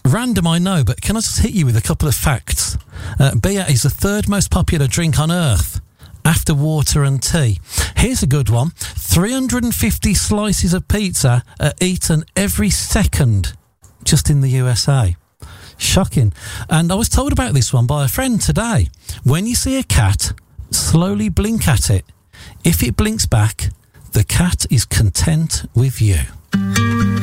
Random, I know, but can I just hit you with a couple of facts? Beer is the third most popular drink on Earth, after water and tea. Here's a good one. 350 slices of pizza are eaten every second just in the USA. Shocking. And I was told about this one by a friend today. When you see a cat, slowly blink at it. If it blinks back, the cat is content with you.